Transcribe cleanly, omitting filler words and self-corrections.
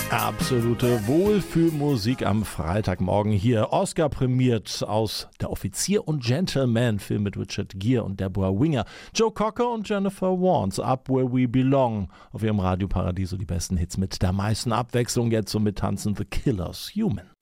Absolute Wohlfühlmusik am Freitagmorgen hier. Oscar prämiert aus Der Offizier und Gentleman, Film mit Richard Gere und Deborah Winger. Joe Cocker und Jennifer Warnes, Up Where We Belong. Auf ihrem Radioparadiso die besten Hits mit der meisten Abwechslung. Jetzt so mit Tanzen The Killers, Human.